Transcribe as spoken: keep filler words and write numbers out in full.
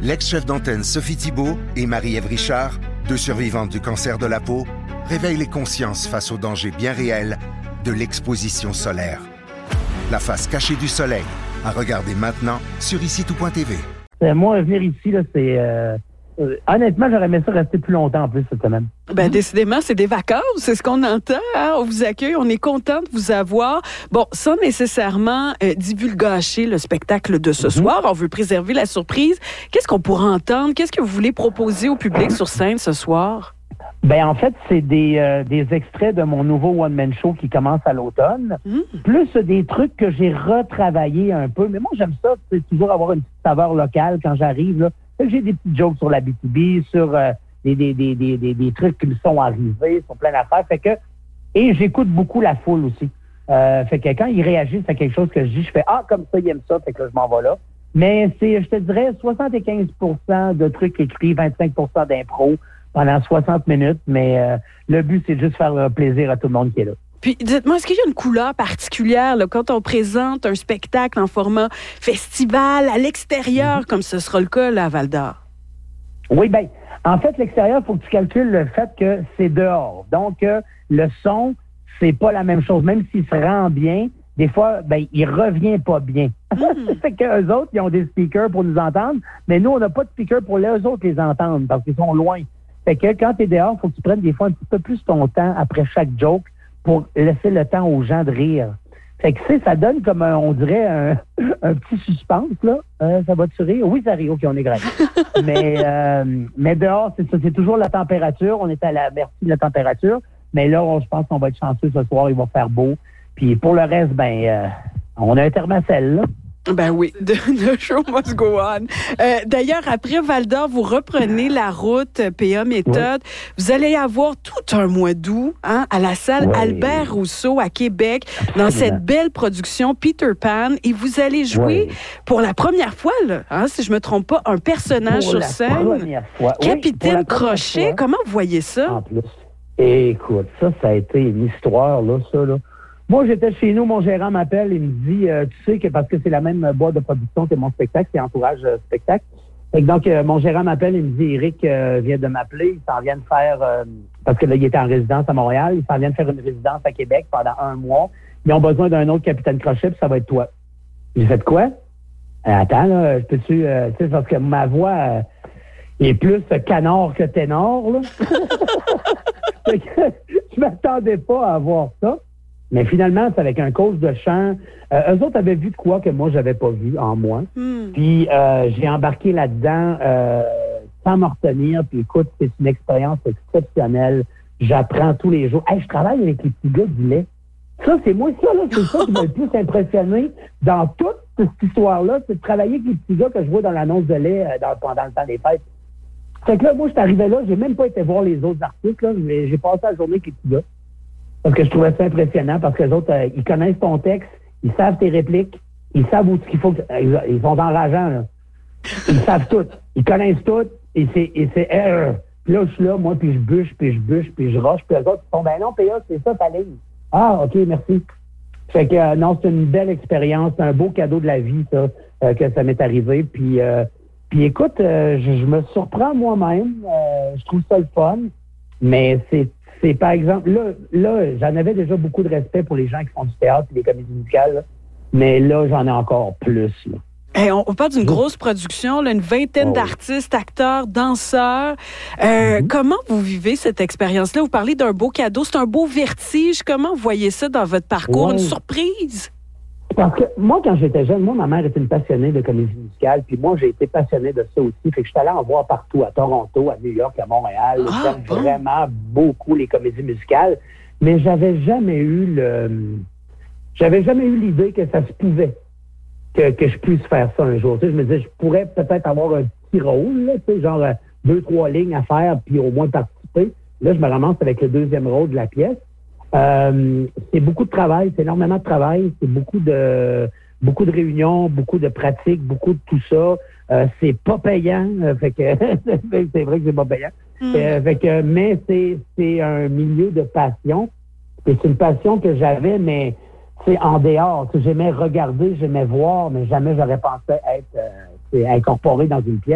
L'ex-chef d'antenne Sophie Thibault et Marie-Ève Richard, deux survivantes du cancer de la peau, réveillent les consciences face aux dangers bien réels de l'exposition solaire. La face cachée du soleil, à regarder maintenant sur ici tout point t v. Euh, moi, venir ici, là, c'est... Euh, euh, honnêtement, j'aurais aimé ça rester plus longtemps en plus cette semaine. Ben, décidément, c'est des vacances, c'est ce qu'on entend. Hein? On vous accueille, on est content de vous avoir. Bon, sans nécessairement euh, divulgacher le spectacle de ce mm-hmm. soir, on veut préserver la surprise. Qu'est-ce qu'on pourra entendre? Qu'est-ce que vous voulez proposer au public sur scène ce soir? Ben en fait, c'est des, euh, des extraits de mon nouveau one-man show qui commence à l'automne, mmh. plus des trucs que j'ai retravaillés un peu. Mais moi, j'aime ça, c'est toujours avoir une petite saveur locale quand j'arrive. Là. J'ai des petites jokes sur la B deux B, sur euh, des, des, des, des, des, des trucs qui me sont arrivés, sur plein d'affaires. Fait que, et j'écoute beaucoup la foule aussi. Euh, fait que quand ils réagissent à quelque chose que je dis, je fais « Ah, comme ça, ils aiment ça, fait que là, je m'en vais là ». Mais c'est, je te dirais, soixante-quinze pour cent de trucs écrits, vingt-cinq pour cent d'impro, pendant soixante minutes, mais euh, le but, c'est juste faire euh, plaisir à tout le monde qui est là. Puis, dites-moi, est-ce qu'il y a une couleur particulière là, quand on présente un spectacle en format festival à l'extérieur, mm-hmm. comme ce sera le cas là, à Val-d'Or? Oui, bien, en fait, l'extérieur, il faut que tu calcules le fait que c'est dehors. Donc, euh, le son, c'est pas la même chose. Même s'il se rend bien, des fois, ben, il revient pas bien. Mm. fait qu'eux autres, ils ont des speakers pour nous entendre, mais nous, on n'a pas de speakers pour les autres les entendre parce qu'ils sont loin. Fait que quand t'es dehors, il faut que tu prennes des fois un petit peu plus ton temps après chaque joke pour laisser le temps aux gens de rire. Fait que c'est, ça donne comme, un, on dirait, un, un petit suspense, là. Euh, ça va-tu rire? Oui, ça rit. OK, on est grave. mais, euh, mais dehors, c'est ça. C'est toujours la température. On est à la merci de la température. Mais là, on, je pense qu'on va être chanceux ce soir. Il va faire beau. Puis pour le reste, ben, euh, on a un thermacelle, là. Ben oui, the show must go on. Euh, d'ailleurs, après Val-d'Or, vous reprenez la route P A méthode. Oui. Vous allez avoir tout un mois d'août hein, à la salle oui. Albert Rousseau à Québec, Absolument. Dans cette belle production Peter Pan. Et vous allez jouer oui. pour la première fois, là, hein, si je me trompe pas, un personnage pour sur la scène. Fois. Capitaine oui, Crochet. Fois. Comment vous voyez ça? En plus. Écoute, ça, ça a été une histoire, là, ça, là. Moi, j'étais chez nous, mon gérant m'appelle et me dit, euh, tu sais que parce que c'est la même boîte de production que mon spectacle, c'est Entourage euh, Spectacle. Et donc, euh, mon gérant m'appelle et me dit, Éric euh, vient de m'appeler, il s'en vient de faire, euh, parce que là, il était en résidence à Montréal, il s'en vient de faire une résidence à Québec pendant un mois. Ils ont besoin d'un autre capitaine Crochet, puis ça va être toi. J'ai fait quoi? Euh, attends, là, je peux-tu, euh, tu sais, parce que ma voix euh, est plus canard que ténor, là. Fait que, je m'attendais pas à avoir ça. Mais finalement, c'est avec un coach de chant. Euh, eux autres avaient vu de quoi que moi, j'avais pas vu en moi. Mm. Puis, euh, j'ai embarqué là-dedans euh, sans me retenir. Puis, écoute, c'est une expérience exceptionnelle. J'apprends tous les jours. Hey, je travaille avec les petits gars du lait. Ça, c'est moi, ça, là, c'est ça qui m'a le plus impressionné dans toute cette histoire-là. C'est de travailler avec les petits gars que je vois dans l'annonce de lait euh, dans, pendant le temps des fêtes. Fait que là, moi, je suis arrivé là, j'ai même pas été voir les autres artistes, là, mais j'ai passé la journée avec les petits gars. Parce que je trouvais ça impressionnant, parce que les autres, euh, ils connaissent ton texte, ils savent tes répliques, ils savent où ce qu'il faut. Que, euh, ils sont enrageants, là. Ils savent tout. Ils connaissent tout, et c'est, et c'est, euh, puis là, je suis là, moi, puis je bûche, puis je bûche, puis je roche, puis les autres, ils font, ben non, P A, c'est ça, ta ligne. Ah, OK, merci. Fait que, euh, non, c'est une belle expérience, c'est un beau cadeau de la vie, ça, euh, que ça m'est arrivé, puis, euh, puis écoute, euh, je, je me surprends moi-même, euh, je trouve ça le fun, mais c'est C'est, par exemple, là, là, j'en avais déjà beaucoup de respect pour les gens qui font du théâtre et des comédies musicales, là, mais là, j'en ai encore plus. Là. Hey, on, on parle d'une grosse production, là, une vingtaine oh. d'artistes, acteurs, danseurs. Euh, mm-hmm. Comment vous vivez cette expérience-là? Vous parlez d'un beau cadeau, c'est un beau vertige. Comment vous voyez ça dans votre parcours? Ouais. Une surprise? Parce que moi, quand j'étais jeune, moi, ma mère était une passionnée de comédie musicale, puis moi, j'ai été passionné de ça aussi. Fait que je suis allé en voir partout, à Toronto, à New York, à Montréal. Ah, J'aime bon. vraiment beaucoup les comédies musicales, mais j'avais jamais eu le... J'avais jamais eu l'idée que ça se pouvait, que, que je puisse faire ça un jour. Tu sais, je me disais, je pourrais peut-être avoir un petit rôle, là, tu sais, genre euh, deux, trois lignes à faire, puis au moins participer. Là, je me ramasse avec le deuxième rôle de la pièce. Euh, c'est beaucoup de travail, c'est énormément de travail, c'est beaucoup de beaucoup de réunions, beaucoup de pratiques, beaucoup de tout ça. Euh, c'est pas payant, euh, fait que c'est vrai que c'est pas payant. Mm. Euh, fait que, mais c'est c'est un milieu de passion. Et c'est une passion que j'avais, mais c'est en dehors. J'aimais regarder, j'aimais voir, mais jamais j'aurais pensé être euh, incorporé dans une pièce.